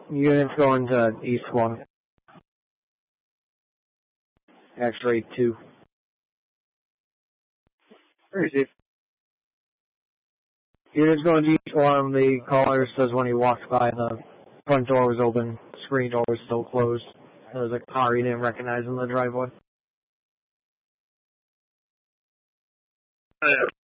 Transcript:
Units going to East 1. X-ray 2. Receive. Units going to East 1. The caller says when he walked by, the front door was open, screen door was still closed. There was a car he didn't recognize in the driveway.